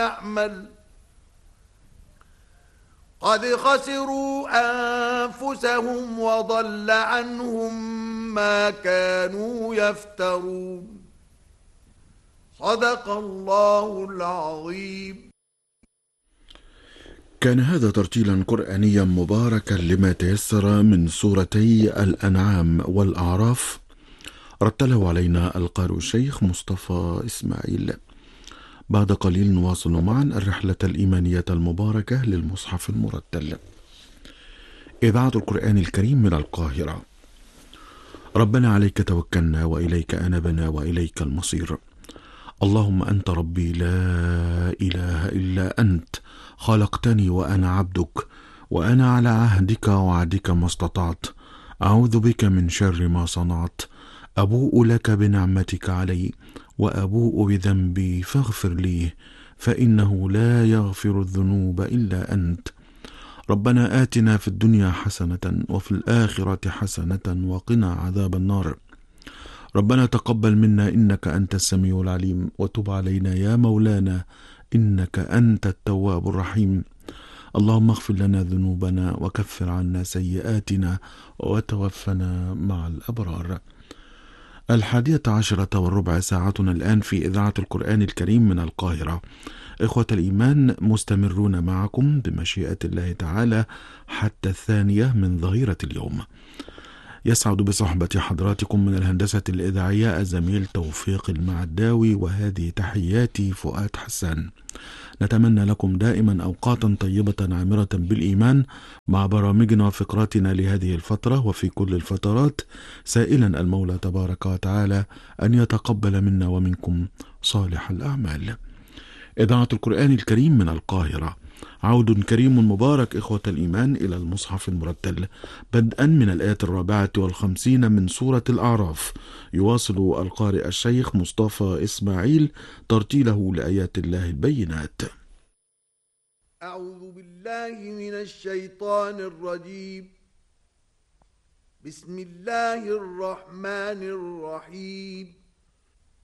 يعمل قد خسروا أنفسهم وضل عنهم ما كانوا يفترون صدق الله العظيم. كان هذا ترتيلا قرآنيا مباركا لما تيسر من سورتي الأنعام والأعراف، رتله علينا القارئ الشيخ مصطفى إسماعيل. بعد قليل نواصل معا الرحلة الإيمانية المباركة للمصحف المرتل. إذاعة القرآن الكريم من القاهرة. ربنا عليك توكلنا وإليك أنبنا وإليك المصير. اللهم أنت ربي لا إله إلا أنت، خلقتني وأنا عبدك، وأنا على عهدك ووعدك ما استطعت، أعوذ بك من شر ما صنعت، أبوء لك بنعمتك علي وأبوء بذنبي فاغفر لي، فإنه لا يغفر الذنوب إلا أنت. ربنا آتنا في الدنيا حسنة وفي الآخرة حسنة وقنا عذاب النار. ربنا تقبل منا إنك أنت السميع العليم، وتب علينا يا مولانا إنك أنت التواب الرحيم. اللهم اغفر لنا ذنوبنا وكفر عنا سيئاتنا وتوفنا مع الأبرار. 11:10 ساعتنا الآن في إذاعة القرآن الكريم من القاهرة. إخوة الإيمان، مستمرون معكم بمشيئة الله تعالى حتى 2 من ظهيرة اليوم. يسعد بصحبة حضراتكم من الهندسة الإذاعية الزميل توفيق المعداوي، وهذه تحياتي فؤاد حسان. نتمنى لكم دائما أوقاتا طيبة عامرة بالإيمان مع برامجنا وفقراتنا لهذه الفترة وفي كل الفترات، سائلا المولى تبارك وتعالى أن يتقبل منا ومنكم صالح الأعمال. إذاعة القرآن الكريم من القاهرة. عود كريم مبارك إخوة الإيمان إلى المصحف المرتل، بدءا من الآية 54 من سورة الأعراف. يواصل القارئ الشيخ مصطفى إسماعيل ترتيله لآيات الله البينات. أعوذ بالله من الشيطان الرجيم. بسم الله الرحمن الرحيم.